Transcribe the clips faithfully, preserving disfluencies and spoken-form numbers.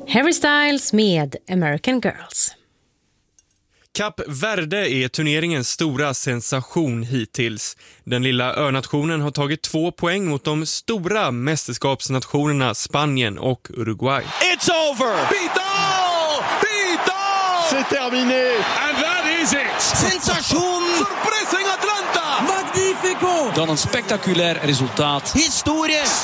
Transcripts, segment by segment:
Harry Styles med American Girls. Kap Verde är turneringens stora sensation hittills. Den lilla önationen har tagit två poäng mot de stora mästerskapsnationerna Spanien och Uruguay. It's over! Vidal! Vidal! C'est terminé! And that is it! Sensation! Surprising Atlanta! Magnifico! Dan een spectaculair resultaat. Historiskt!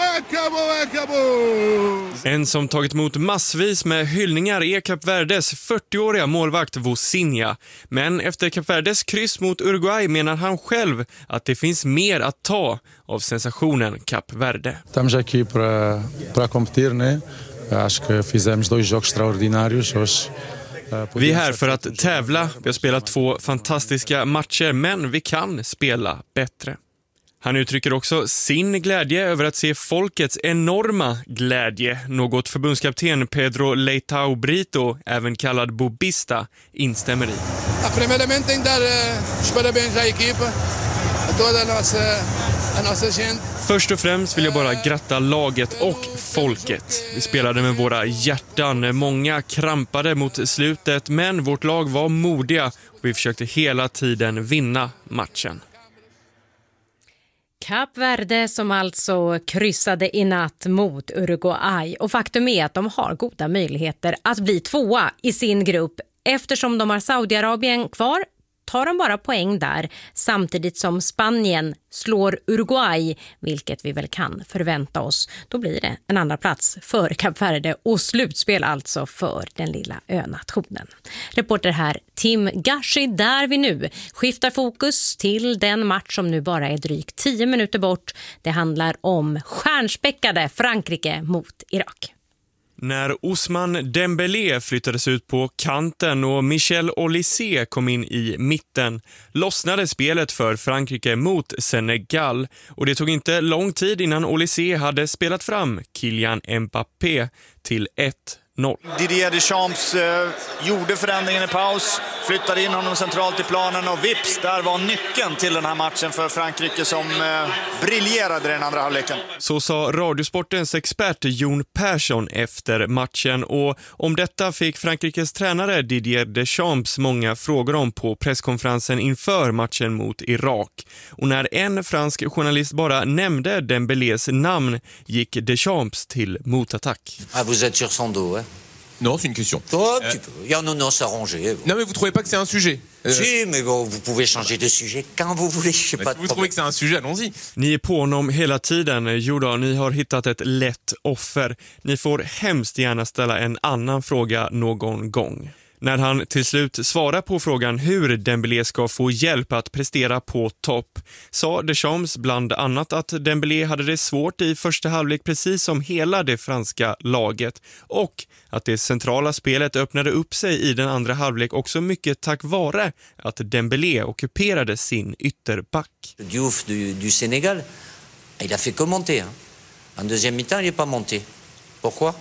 En som tagit emot massvis med hyllningar är Kap Verdes fyrtioåriga målvakt Vozinha. Men efter Kap Verdes kryss mot Uruguay menar han själv att det finns mer att ta av sensationen Kap Verde. Estamos aqui para para competir, né? Acho que fizemos dois jogos extraordinários hoje. Vi är här för att tävla. Vi har spelat två fantastiska matcher, men vi kan spela bättre. Han uttrycker också sin glädje över att se folkets enorma glädje, något förbundskapten Pedro Leitao Brito, även kallad Bobista, instämmer i. Primeiramente dar os parabéns à equipa, a toda a nossa a nossa gente. Först och främst vill jag bara gratta laget och folket. Vi spelade med våra hjärtan. Många krampade mot slutet, men vårt lag var modiga och vi försökte hela tiden vinna matchen. Kap Verde som alltså kryssade i natt mot Uruguay, och faktum är att de har goda möjligheter att bli tvåa i sin grupp. Eftersom de har Saudiarabien kvar tar de bara poäng där, samtidigt som Spanien slår Uruguay, vilket vi väl kan förvänta oss. Då blir det en andra plats för Kap Verde och slutspel alltså för den lilla önationen. Reporter här Tim Gashi, där vi nu skiftar fokus till den match som nu bara är drygt tio minuter bort. Det handlar om stjärnspäckade Frankrike mot Irak. När Ousmane Dembélé flyttades ut på kanten och Michel Olysée kom in i mitten lossnade spelet för Frankrike mot Senegal, och det tog inte lång tid innan Olysée hade spelat fram Kylian Mbappé till ett noll. Didier Deschamps eh, gjorde förändringen i paus, flyttade in honom centralt i planen och vips, där var nyckeln till den här matchen för Frankrike som eh, briljerade i den andra halvleken. Så sa Radiosportens expert Jon Persson efter matchen, och om detta fick Frankrikes tränare Didier Deschamps många frågor om på presskonferensen inför matchen mot Irak. Och när en fransk journalist bara nämnde Dembélés namn gick Deschamps till motattack. Ah, vous êtes sur son dos, hein? Non, c'est une question. Oh, euh... tu peux. Il y a non, non, s'arranger. Non, mais vous trouvez pas que c'est un sujet? Euh... Si, mais bon, vous pouvez changer de sujet quand vous voulez. Je sais pas. Si vous trouvez que c'est un sujet, allons-y. Ni är på honom hela tiden. Jo då, ni har hittat ett lätt offer. Ni får hemskt gärna ställa en annan fråga någon gång. När han till slut svarar på frågan hur Dembélé ska få hjälp att prestera på topp, sa Deschamps bland annat att Dembélé hade det svårt i första halvlek precis som hela det franska laget, och att det centrala spelet öppnade upp sig i den andra halvlek också mycket tack vare att Dembélé ockuperade sin ytterback. Diouf du, du Sénégal, il a fait commenter. Hein. En deuxième mi-temps, il n'est pas monté. Pourquoi?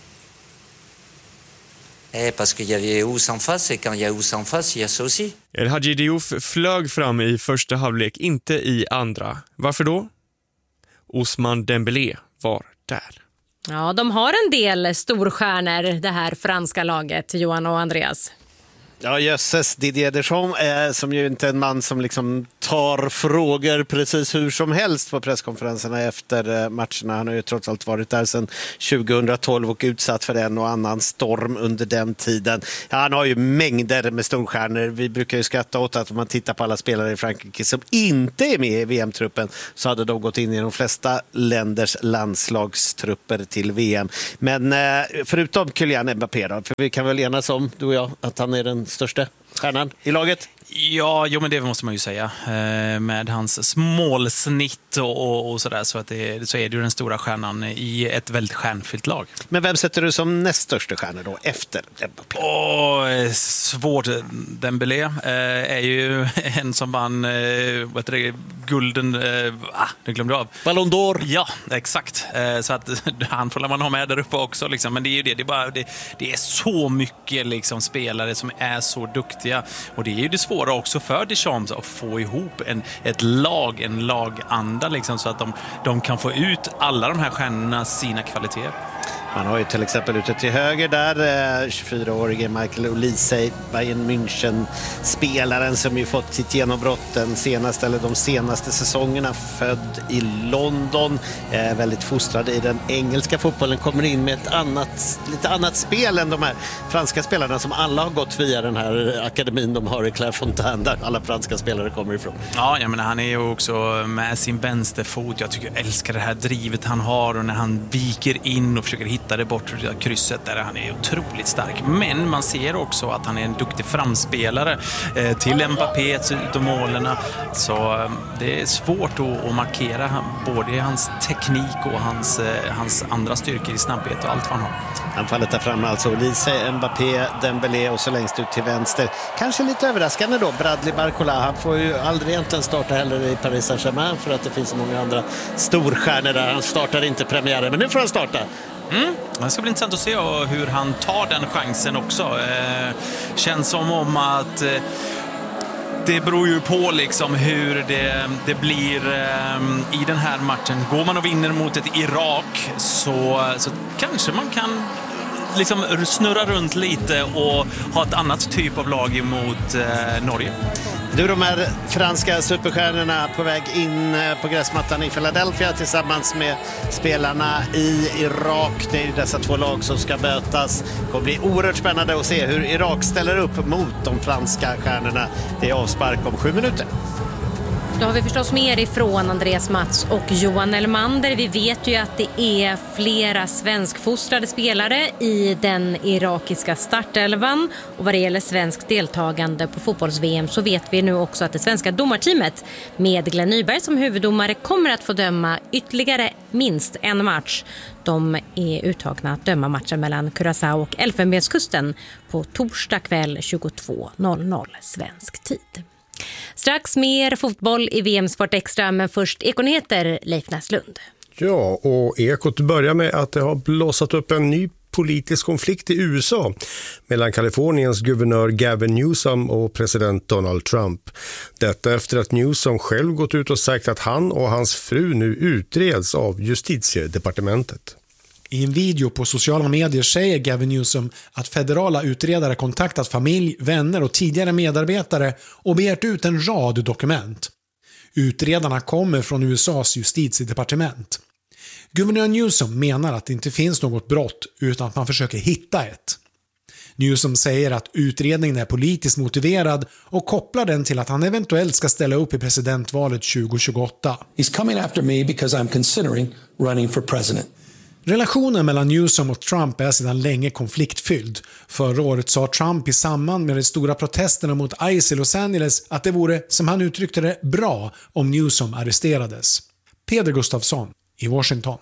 Eh, parce qu'il y avait Ous en face, et quand il y a Ous en face, il y a ça aussi. El Hadji Diouf flög fram i första halvlek, inte i andra. Varför då? Ousmane Dembélé var där. Ja, de har en del storstjärnor, det här franska laget, Johan och Andreas. Ja, jösses, Didier Deschamps är som ju inte en man som liksom tar frågor precis hur som helst på presskonferenserna efter matcherna. Han har ju trots allt varit där sedan tjugohundratolv och utsatt för en och annan storm under den tiden. Ja, han har ju mängder med storstjärnor. Vi brukar ju skratta åt att om man tittar på alla spelare i Frankrike som inte är med i V M-truppen, så hade de gått in i de flesta länders landslagstrupper till V M. Men förutom Kylian Mbappé då, för vi kan väl enas om, du och jag, att han är den största stjärnan i laget. Ja, jo, men det måste man ju säga. Eh, med hans målsnitt och, och, och sådär, så, att det, så är det ju den stora stjärnan i ett väldigt stjärnfyllt lag. Men vem sätter du som näst största stjärna då efter Mbappé? Åh, svårt. Dembélé eh, är ju en som vann eh, vad heter det, gulden, eh, ah, det glömde jag av. Ballon d'Or. Ja, exakt. Eh, så att han får man ha med där uppe också. Liksom. Men det är ju det, det är, bara, det, det är så mycket liksom, spelare som är så duktiga. Och det är ju det svåra också för Deschamps att få ihop en, ett lag, en laganda liksom, så att de, de kan få ut alla de här stjärnorna sina kvaliteter. Man har ju till exempel ute till höger där tjugofyraårige Michael Olise, Bayern München-spelaren som ju fått sitt genombrott den senaste, eller de senaste säsongerna, född i London, eh, väldigt fostrad i den engelska fotbollen, kommer in med ett annat, lite annat spel än de här franska spelarna som alla har gått via den här akademin de har i Clairefontaine där alla franska spelare kommer ifrån. Ja, jag menar, han är ju också med sin vänsterfot. Jag tycker jag älskar det här drivet han har, och när han viker in och försöker hitta det bort det krysset där, han är otroligt stark. Men man ser också att han är en duktig framspelare eh, till Mbappé, till de målen. Så eh, det är svårt att, att markera både hans teknik och hans, eh, hans andra styrkor i snabbhet och allt vad han har. Anfallet där framme alltså Olise, Mbappé, Dembélé och så längst ut till vänster. Kanske lite överraskande då, Bradley Barcola. Han får ju aldrig egentligen starta heller i Paris Saint-Germain för att det finns så många andra storstjärnor där. Han startar inte premiären, men nu får han starta. Mm. Det ska bli intressant att se hur han tar den chansen också. Eh, känns som om att eh, det beror ju på liksom hur det, det blir eh, i den här matchen. Går man och vinner mot ett Irak så, så kanske man kan liksom snurra runt lite och ha ett annat typ av lag emot eh, Norge. Nu de här franska superstjärnorna på väg in på gräsmattan i Philadelphia tillsammans med spelarna i Irak. Det är dessa två lag som ska mötas. Det kommer bli oerhört spännande att se hur Irak ställer upp mot de franska stjärnorna. Det är avspark om sju minuter. Då har vi förstås mer ifrån Andreas Mats och Johan Elmander. Vi vet ju att det är flera svenskfostrade spelare i den irakiska startelvan. Och vad det gäller svensk deltagande på fotbolls-V M så vet vi nu också att det svenska domarteamet med Glenn Nyberg som huvuddomare kommer att få döma ytterligare minst en match. De är uttagna att döma matchen mellan Curaçao och Elfenbenskusten på torsdag kväll tjugotvå noll noll svensk tid. Strax mer fotboll i V M Sport Extra, men först Ekonyheter, Leif Näslund. Ja, och Ekot börjar med att det har blossat upp en ny politisk konflikt i U S A mellan Kaliforniens guvernör Gavin Newsom och president Donald Trump. Detta efter att Newsom själv gått ut och sagt att han och hans fru nu utreds av justitiedepartementet. I en video på sociala medier säger Gavin Newsom att federala utredare kontaktat familj, vänner och tidigare medarbetare och begärt ut en rad dokument. Utredarna kommer från U S A:s justitiedepartement. Guvernör Newsom menar att det inte finns något brott utan att man försöker hitta ett. Newsom säger att utredningen är politiskt motiverad och kopplar den till att han eventuellt ska ställa upp i presidentvalet tjugo tjugoåtta. He's coming after me because I'm considering running for president. Relationen mellan Newsom och Trump är sedan länge konfliktfylld. Förra året sa Trump i samband med de stora protesterna mot ICE i Los Angeles att det vore, som han uttryckte det, bra om Newsom arresterades. Peder Gustafsson i Washington.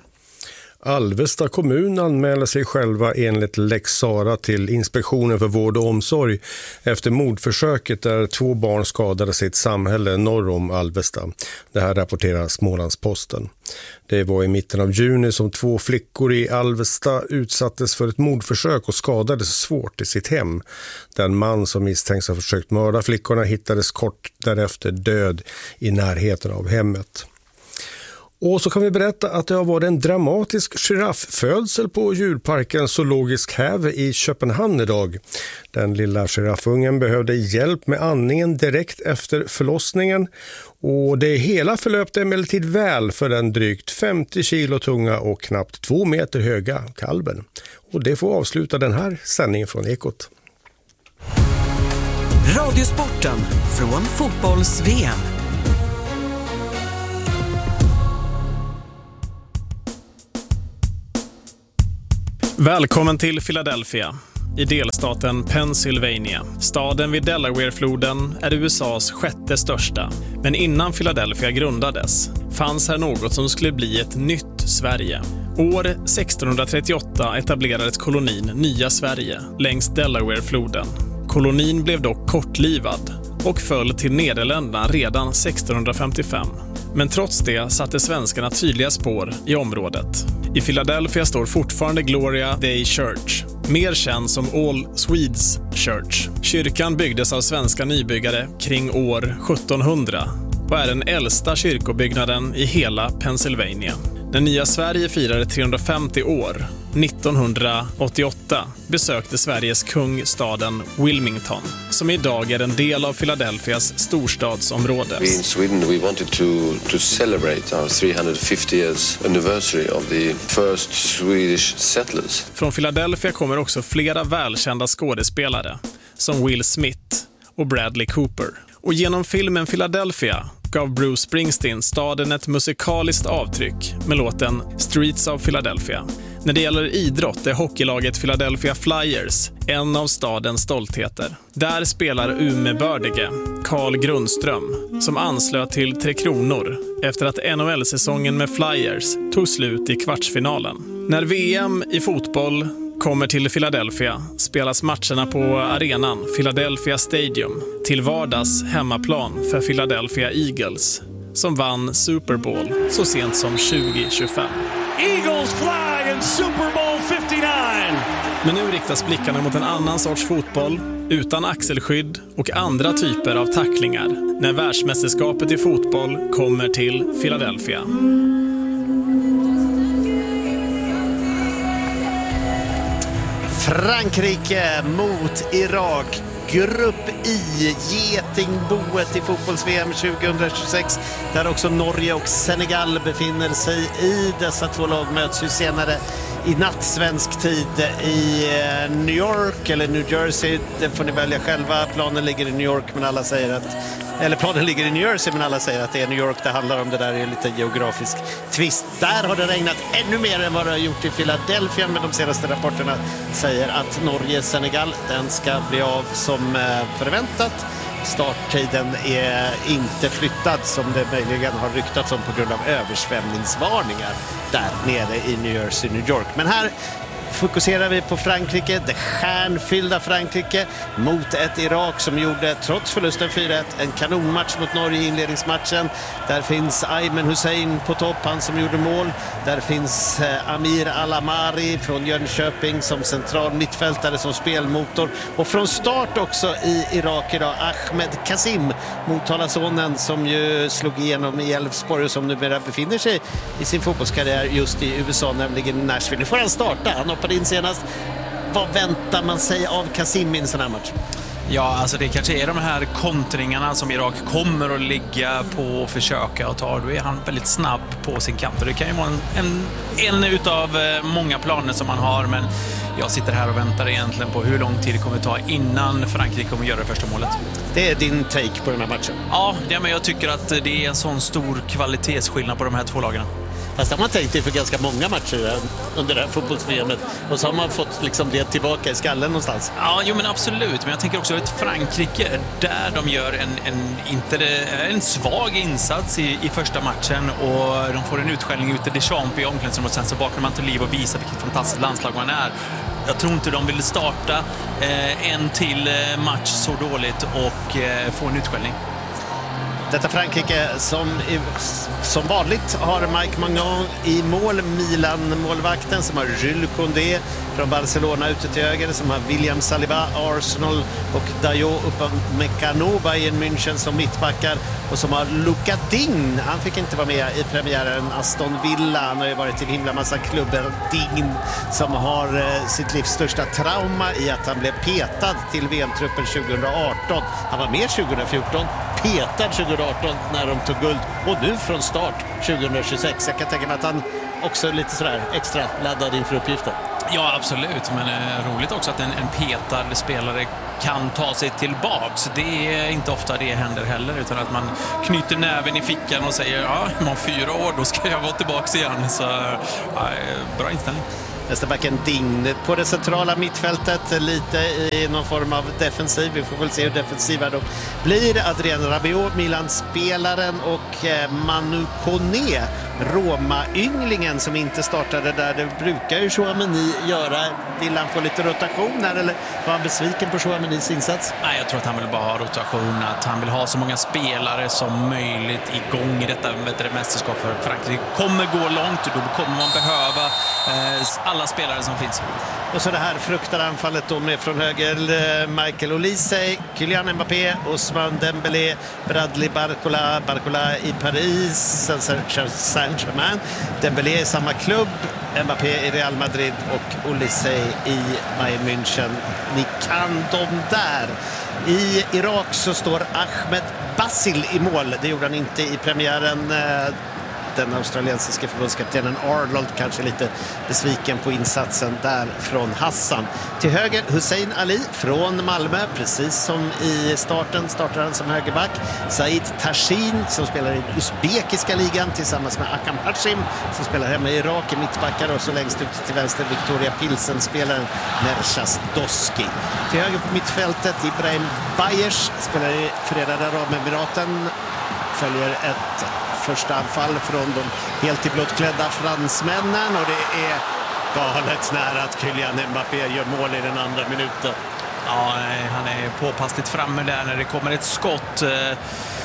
Alvesta kommun anmäler sig själva enligt Lex Sara till Inspektionen för vård och omsorg efter mordförsöket där två barn skadade sitt samhälle norr om Alvesta. Det här rapporterar Smålandsposten. Det var i mitten av juni som två flickor i Alvesta utsattes för ett mordförsök och skadades svårt i sitt hem. Den man som misstänks ha försökt mörda flickorna hittades kort därefter död i närheten av hemmet. Och så kan vi berätta att det har varit en dramatisk girafffödsel på djurparken Zoologisk Have i Köpenhamn idag. Den lilla giraffungen behövde hjälp med andningen direkt efter förlossningen och det hela förlöpte emellertid väl för den drygt femtio kilo tunga och knappt två meter höga kalven. Och det får avsluta den här sändningen från Ekot. Radiosporten från fotbolls-V M. Välkommen till Philadelphia, i delstaten Pennsylvania. Staden vid Delawarefloden är U S A:s sjätte största. Men innan Philadelphia grundades fanns här något som skulle bli ett nytt Sverige. År sextonhundratrettioåtta etablerades kolonin Nya Sverige längs Delawarefloden. Kolonin blev dock kortlivad och föll till Nederländerna redan sextonhundrafemtiofem. Men trots det satte svenskarna tydliga spår i området. I Philadelphia står fortfarande Gloria Day Church, mer känd som All Swedes Church. Kyrkan byggdes av svenska nybyggare kring år sjuttonhundra och är den äldsta kyrkobyggnaden i hela Pennsylvania. När Nya Sverige firade trehundrafemtio år nittonhundraåttioåtta besökte Sveriges kung staden Wilmington, som idag är en del av Philadelphias storstadsområde. We in Sweden we wanted to to celebrate our three hundred fifty years anniversary of the first Swedish settlers. Från Philadelphia kommer också flera välkända skådespelare som Will Smith och Bradley Cooper. Och genom filmen Philadelphia gav Bruce Springsteen staden ett musikaliskt avtryck med låten Streets of Philadelphia. När det gäller idrott är hockeylaget Philadelphia Flyers en av stadens stoltheter. Där spelar Umebördige Carl Grundström, som anslöt till Tre Kronor efter att N H L-säsongen med Flyers tog slut i kvartsfinalen. När V M i fotboll kommer till Philadelphia spelas matcherna på arenan Philadelphia Stadium, till vardags hemmaplan för Philadelphia Eagles, som vann Super Bowl så sent som tjugo tjugofem. Eagles flag in Super Bowl femtionio. Men nu riktas blickarna mot en annan sorts fotboll, utan axelskydd och andra typer av tacklingar, när världsmästerskapet i fotboll kommer till Philadelphia. Frankrike mot Irak. Grupp I, getingboet i fotbolls-V M tjugohundratjugosex, där också Norge och Senegal befinner sig i. Dessa två lag möts ju senare i natt svensk tid i New York eller New Jersey. Det får ni välja själva. Planen ligger i New York, men alla säger att eller planen ligger i New Jersey, men alla säger att det är New York det handlar om. Det där är lite geografisk twist. Där har det regnat ännu mer än vad det har gjort i Philadelphia, men de senaste rapporterna säger att Norge-Senegal, den ska bli av som förväntat. Starttiden är inte flyttad som det möjligen har ryktats om på grund av översvämningsvarningar där nere i New Jersey, New York. Men här fokuserar vi på Frankrike, det stjärnfyllda Frankrike mot ett Irak som gjorde, trots förlusten fyra ett, en kanonmatch mot Norge i inledningsmatchen. Där finns Ayman Hussein på topp, han som gjorde mål. Där finns eh, Amir Al-Amari från Jönköping som central mittfältare, som spelmotor. Och från start också i Irak idag, Ahmed Kasim, Motala-sonen som ju slog igenom i Elfsborg och som nu befinner sig i sin fotbollskarriär just i U S A, nämligen Nashville. Nu får han starta, han hoppade in senast. Vad väntar man sig av Kasim i en sån här match? Ja, alltså det kanske är de här kontringarna som Irak kommer att ligga på och försöka att ta. Då är han väldigt snabb på sin kant. Det kan ju vara en, en, en utav många planer som man har, men jag sitter här och väntar egentligen på hur lång tid det kommer ta innan Frankrike kommer göra det första målet. Det är din take på den här matchen? Ja, det, men jag tycker att det är en sån stor kvalitetsskillnad på de här två lagarna. Fast har man tänkt det för ganska många matcher under det här fotbolls-V M-et. Och så har man fått liksom det tillbaka i skallen någonstans. Ja, jo men absolut. Men jag tänker också att Frankrike, där de gör en, en, inte det, en svag insats i, i första matchen. Och de får en utskällning ute i Deschamps i omklädningsrummet. Och sen så vaknar man till liv och visar vilket fantastiskt landslag man är. Jag tror inte de vill starta eh, en till match så dåligt och eh, få en utskällning. Detta Frankrike som, som vanligt har Mike Maignan i mål, Milan-målvakten som har Jules Koundé från Barcelona ute till höger, som har William Saliba, Arsenal, och Dayot Upamecano, Bayern München som mittbackar, och som har Luka Digne. Han fick inte vara med i premiären, Aston Villa. Han har ju varit till himla massa klubbar. Digne som har eh, sitt livs största trauma i att han blev petad till V M-truppen tjugohundraarton. Han var med tjugohundrafjorton, petad tjugohundraarton när de tog guld, och nu från start tjugohundratjugosex. Jag kan tänka mig att han också är lite sådär extra laddad inför uppgiften. Ja, absolut. Men eh, roligt också att en, en petad spelare kan ta sig tillbaks. Det är inte ofta det händer heller, utan att man knyter näven i fickan och säger ja, om fyra år då ska jag vara tillbaks igen. Så ja, bra inställning. Vänsterbacken Digne på det centrala mittfältet, lite i någon form av defensiv. Vi får väl se hur defensiva de blir. Adrien Rabiot, Milan-spelaren, och Manu Koné, Roma-ynglingen som inte startade där. Det brukar ju Chouameni göra. Vill han få lite rotation här, eller var han besviken på Chouamenis insats? Nej, jag tror att han vill bara ha rotation. Att han vill ha så många spelare som möjligt igång i detta vet, mästerskap för Frankrike. Kommer gå långt, då kommer man behöva eh, alla spelare som finns. Och så det här fruktade anfallet då med från höger Michael Olise, Kylian Mbappé, Ousmane Dembélé, Bradley Barcola, Barcola i Paris, Saint-Germain, Dembélé i samma klubb, Mbappé i Real Madrid och Olysee i Bayern München. Ni kan dem där. I Irak så står Ahmed Basil i mål. Det gjorde han inte i premiären. Den australiensiska förbundskaptenen Arnold kanske lite besviken på insatsen där från Hassan. Till höger Hussein Ali från Malmö, precis som i starten startar han som högerback. Said Tashin som spelar i usbekiska ligan tillsammans med Akam Hashim som spelar hemma i Irak i mittbackar, och så längst ut till vänster Victoria Pilsen spelaren Mershas Doski. Till höger på mittfältet Ibrahim Bayers spelar i Förenade Arabemiraten, följer ett första anfall från de helt i blåklädda fransmännen, och det är galet nära att Kylian Mbappé gör mål i den andra minuten. Ja, han är påpassligt framme där när det kommer ett skott eh,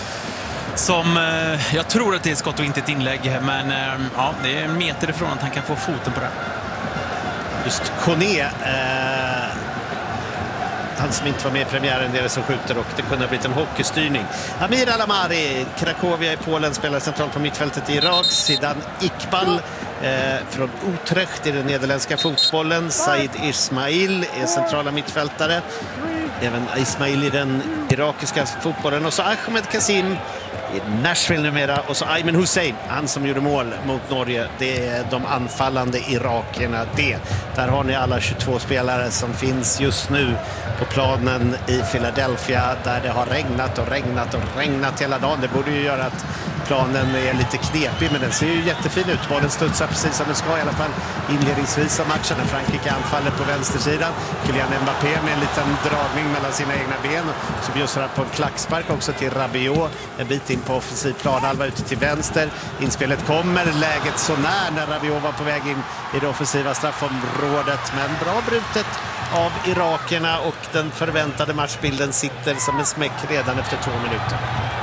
som eh, jag tror att det är ett skott och inte ett inlägg, men eh, ja, det är en meter ifrån att han kan få foten på det. Just Kone, eh, han som inte var med i premiären, det är det som skjuter, och det kunde ha blivit en hockeystyrning. Amir Alamari, Krakowia i Polen, spelar centralt på mittfältet i Irak. Sidan Iqbal eh, från Utrecht i den nederländska fotbollen. Said Ismail är centrala mittfältare. Även Ismail i den irakiska fotbollen. Och så Ahmed Kasim i Nashville numera, och så Ayman Hussein, han som gjorde mål mot Norge. Det är de anfallande irakierna. Det. Där har ni alla tjugotvå spelare som finns just nu på planen i Philadelphia, där det har regnat och regnat och regnat hela dagen. Det borde ju göra att planen är lite knepig, men den ser ju jättefin ut. Bollen studsar precis som den ska, i alla fall inledningsvis av matchen, när Frankrike anfaller på vänstersidan. Kylian Mbappé med en liten dragning mellan sina egna ben, så bjussar han på en klackspark också till Rabiot, en bit in på offensiv planhalva ute till vänster. Inspelet kommer, läget så när när Rabiot var på väg in i det offensiva straffområdet, men bra brutet av irakerna, och den förväntade matchbilden sitter som en smäck redan efter två minuter.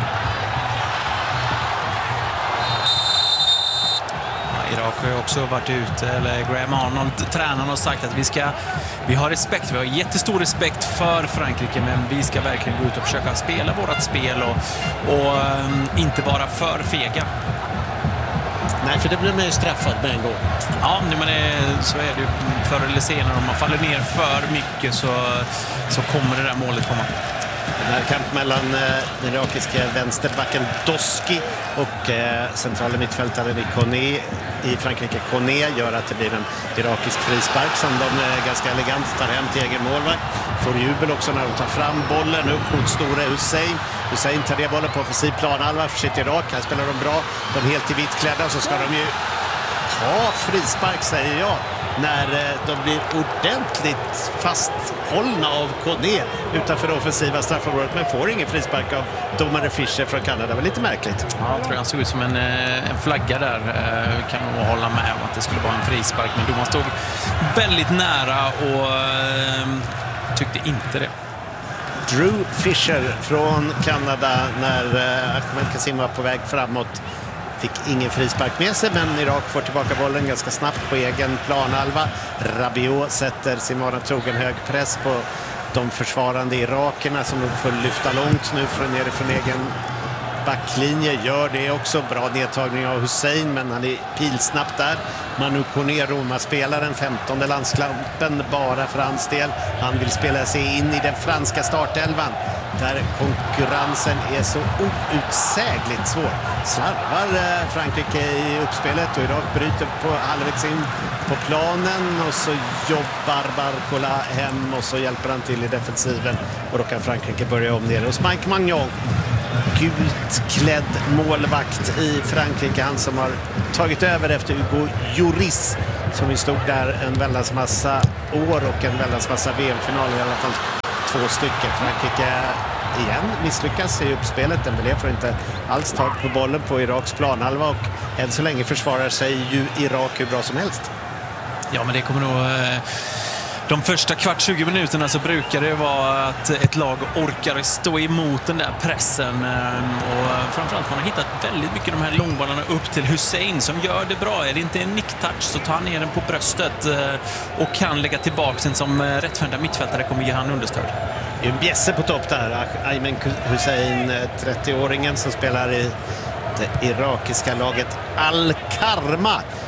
Irak har ju också varit ute, eller Graham Arnold, tränaren, har sagt att vi ska vi har respekt, vi har jättestor respekt för Frankrike, men vi ska verkligen gå ut och försöka spela vårat spel och, och um, inte vara för fega. Nej, för det blir man ju straffad med en gång. Ja, men det, så är det ju förr eller senare. Om man faller ner för mycket så, så kommer det där målet komma. Den här kamp mellan eh, den irakiska vänsterbacken Doski och eh, centrala mittfältaren i Kone i Frankrike, Kone, gör att det blir en irakisk frispark som de eh, ganska elegant tar hem till egen målvakt. Får jubel också när de tar fram bollen upp mot stora Hussein. Hussein tar det bollen på offensiv planhalva för sitt Irak. Här spelar de bra. De är helt i vitklädda, och så ska de ju ha frispark, säger jag, när de blir ordentligt fasthållna av Kone utanför det offensiva straffområdet, men får ingen frispark av domare Fischer från Kanada. Det var lite märkligt. Ja, jag tror han såg ut som en, en flagga där. Kan nog hålla med om att det skulle vara en frispark, men domaren stod väldigt nära och tyckte inte det. Drew Fischer från Kanada när Ahmed Kasim var på väg framåt. Fick ingen frispark med sig, men Irak får tillbaka bollen ganska snabbt på egen planhalva. Rabiot sätter sin trogen hög press på de försvarande irakerna som de får lyfta långt nu från nerifrån egen backlinje. Gör det också. Bra nedtagning av Hussein, men han är pilsnabbt där. Manu Kone, Roma-spelaren, femtonde landskampen bara för hans del. Han vill spela sig in i den franska startelvan, där konkurrensen är så outsägligt svår. Slarvar Frankrike i uppspelet, och Irak bryter på halvvägs in på planen, och så jobbar Barcola hem, och så hjälper han till i defensiven, och då kan Frankrike börja om ner hos Mike Magnon. Gult klädd målvakt i Frankrike, han som har tagit över efter Hugo Lloris, som ju stod där en väldans massa år och en väldans massa V M-final, i alla fall två stycken. Frankrike igen misslyckas i uppspelet. Dembélé får inte alls tag på bollen på Iraks planhalva, och än så länge försvarar sig ju Irak hur bra som helst. Ja, men det kommer nog... Eh... De första kvart tjugo minuterna så brukar det vara att ett lag orkar stå emot den där pressen, och framförallt har man hittat väldigt mycket de här långbollarna upp till Hussein som gör det bra. Är det inte en nicktouch så tar han ner den på bröstet och kan lägga tillbaka den som rättfärdiga mittfältare, kommer ge han understöd. Det är en bjässe på topp där, Ayman Hussein, trettioåringen som spelar i det irakiska laget Al-Karma.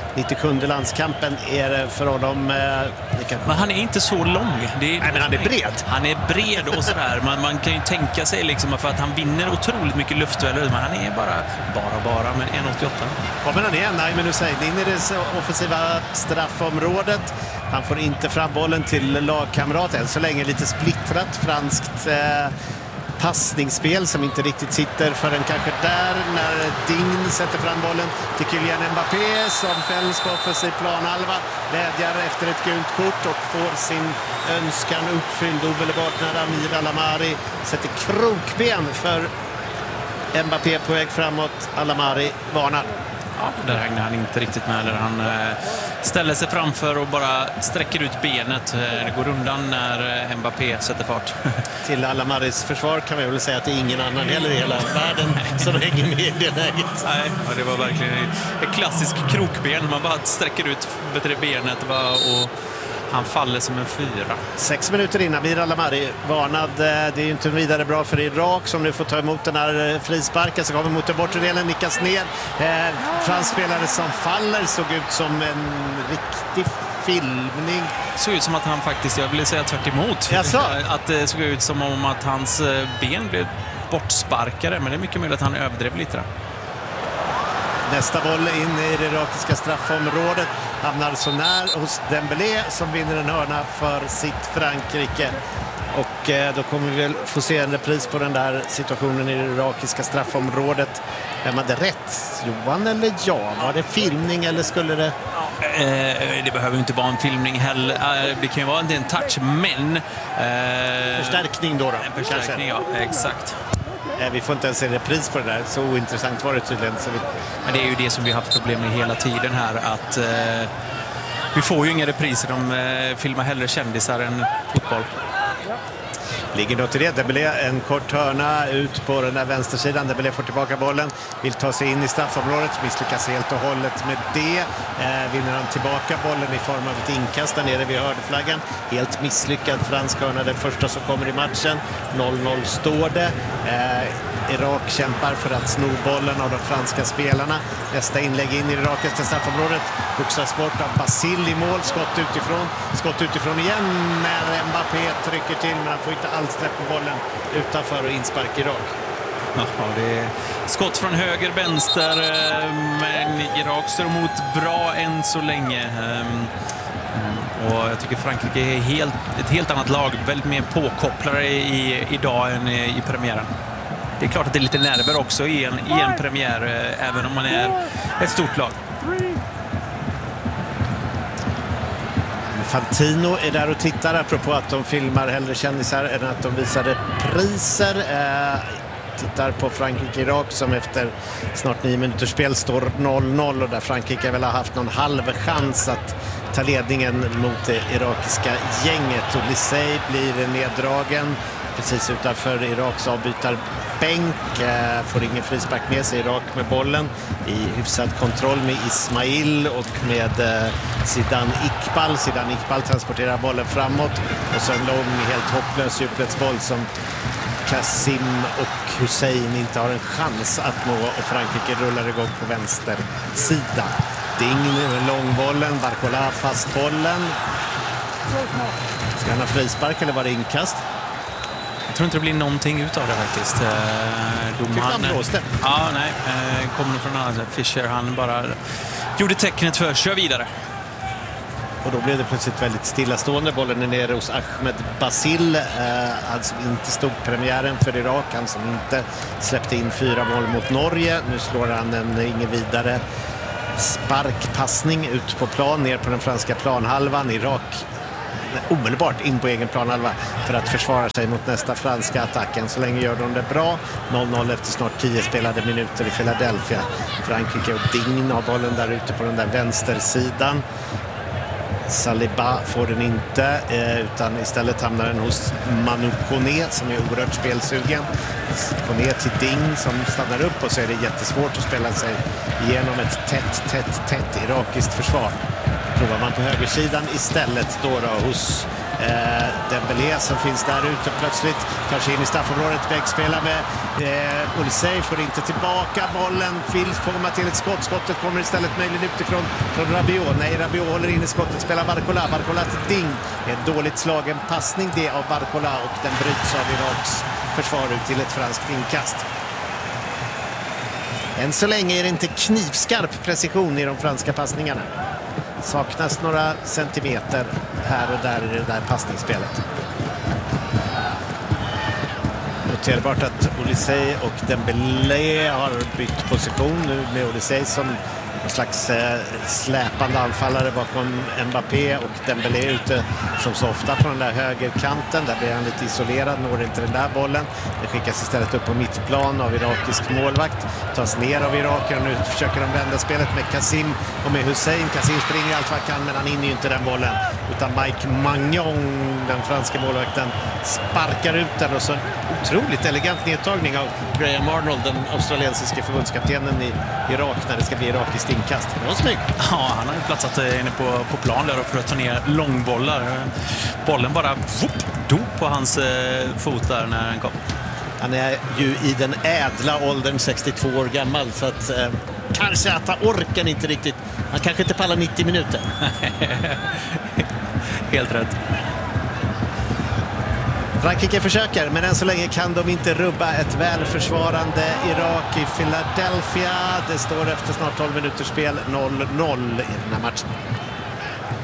nittiosjunde landskampen är det för honom. Eh, kan... Men han är inte så lång. Det är... Nej, men han är bred. Han är bred och sådär. Man, man kan ju tänka sig liksom för att han vinner otroligt mycket luftdueller, men han är bara, bara, bara med en åttioåtta. Kommer han igen? Nej, men du säger in i det offensiva straffområdet. Han får inte fram bollen till lagkamraten. Så länge lite splittrat franskt eh, passningsspel som inte riktigt sitter förrän kanske där när Digne sätter fram bollen till Kylian Mbappé som fälls på offensiv planhalva, vädjar efter ett gult kort och får sin önskan uppfylld omedelbart när Amir Alamari sätter krokben för Mbappé på väg framåt. Alamari varnar. Ja, där hängde han inte riktigt med. Där han eh, ställer sig framför och bara sträcker ut benet. Det går undan när eh, Mbappé sätter fart. Till Alamaris försvar kan vi väl säga att det är ingen annan heller i hela världen som hänger med i det läget. Nej, ja, det var verkligen ett klassiskt krokben. Man bara sträcker ut benet bara och han faller som en fyra. Sex minuter innan Amir Alamari varnad. Det är ju inte vidare bra för Irak som nu får ta emot den här frisparken som kommer mot den bortre delen, nickas ner. Eh, fransk spelare som faller såg ut som en riktig filmning. Såg ut som att han faktiskt, jag vill säga tvärt emot. Att det såg ut som om att hans ben blev bortsparkade, men det är mycket möjligt att han överdrev lite där. Nästa boll in i det irakiska straffområdet hamnar så när hos Dembélé som vinner en hörna för sitt Frankrike. Och eh, då kommer vi väl få se en repris på den där situationen i det irakiska straffområdet. Vem hade rätt? Johan eller jag? Var det filmning eller skulle det... Eh, det behöver inte vara en filmning heller. Eh, det kan ju vara en touch, men... Eh, förstärkning då då? En förstärkning, ja. Exakt. Vi får inte ens en repris på det där. Så ointressant var det tydligen. Så vi... Men det är ju det som vi har haft problem med hela tiden här. Att eh, vi får ju inga repriser. De eh, filmar hellre kändisar än fotboll. Ligger då till det. Dembélé en kort hörna ut på den där vänstersidan. Dembélé får tillbaka bollen. Vill ta sig in i straffområdet. Misslyckas helt och hållet med det. Eh, vinner han tillbaka bollen i form av ett inkast där nere vid hörnflaggan. Helt misslyckad fransk hörna. Den första som kommer i matchen. noll noll står det. Eh, Irak kämpar för att sno bollen av de franska spelarna. Nästa inlägg in i det irakiska straffområdet. Boxas bort av Basil i mål. Skott utifrån. Skott utifrån igen när Mbappé trycker till. Men han får inte alls träff på bollen utanför och inspark Irak. Ja, det är skott från höger, vänster. Men Irak står emot bra än så länge. Och jag tycker Frankrike är helt, ett helt annat lag. Väldigt mer påkopplare i, idag än i, i premiären. Det är klart att det är lite nerver också i en, i en premiär, även om man är ett stort lag. Fantino är där och tittar, apropå att de filmar hellre kändisar än att de visar priser. Eh, tittar på Frankrike-Irak som efter snart nio minuters spel står noll noll och där Frankrike väl har haft någon halv chans att ta ledningen mot det irakiska gänget. Och Lisey blir neddragen precis utanför Iraks avbytarbänk. Eh, får ingen frispark med sig. Irak med bollen i hyfsad kontroll med Ismail och med eh, Zidane Iqbal. Zidane Iqbal transporterar bollen framåt och så en lång, helt hopplös djupledsboll som Kassim och Hussein inte har en chans att nå och Frankrike rullar igång på vänster sida. Digne med långbollen, Barcola fasthållen. Ska han ha frispark eller var det inkast? Jag tror inte det blir någonting utav det faktiskt. Domaren, ja, nej, kommer från annan. Fischer, han bara gjorde tecknet för kör vidare. Och då blev det plötsligt väldigt stillastående. Bollen är nere hos Ahmed Basil. Eh, han som inte stod premiären för Irak. Han som inte släppte in fyra mål mot Norge. Nu slår han en ingen vidare sparkpassning ut på plan, ner på den franska planhalvan. Irak omedelbart in på egen planhalva för att försvara sig mot nästa franska attacken. Så länge gör de det bra. noll noll efter snart tio spelade minuter i Philadelphia. Frankrike och Digne har bollen där ute på den där vänstersidan. Saliba får den inte eh, utan istället hamnar den hos Manu Koné som är oerhört spelsugen. Koné till Digne som stannar upp och så är det jättesvårt att spela sig igenom ett tätt, tätt, tätt irakiskt försvar. Provar man på högersidan istället då, då hos Eh, Dembélé som finns där ute plötsligt, kanske in i straffområdet, vägspelar med eh, Olysej, får inte tillbaka bollen, vill komma till ett skott, skottet kommer istället möjligen utifrån från Rabiot. Nej, Rabiot håller in i skottet, spelar Barcola, Barcola till Ding. Det är en dåligt slagen passning det av Barcola och den bryts av Iraks försvar ut till ett franskt inkast. Än så länge är det inte knivskarp precision i de franska passningarna. Saknas några centimeter här och där i det där passningsspelet. Noterbart att Olysej och Dembélé har bytt position nu med Olysej som en slags eh, släpande anfallare bakom Mbappé och Dembélé ute som så ofta från den där högerkanten. Där blir han lite isolerad, når inte den där bollen. Det skickas istället upp på mittplan av irakisk målvakt. Tas ner av iraker och nu försöker de vända spelet med Kassim och med Hussein. Kassim springer allt vad kan men han hinner ju inte den bollen. Utan Mike Magnon, den franska målvakten, sparkar ut den och så en otroligt elegant nedtagning av Graham Arnold, den australiensiske förbundskaptenen i Irak när det ska bli irakiskt inkast. Det var snyggt. Ja, han har ju platsat inne på, på plan där för att ta ner långbollar. Bollen bara whoop, dog på hans eh, fot där när den kom. Han är ju i den ädla åldern sextiotvå år gammal så att eh, kanske att han orkar inte riktigt. Han kanske inte pallar nittio minuter. Helt rätt. Frankrike försöker, men än så länge kan de inte rubba ett välförsvarande Irak i Philadelphia. Det står efter snart tolv minuters spel noll noll i den här matchen.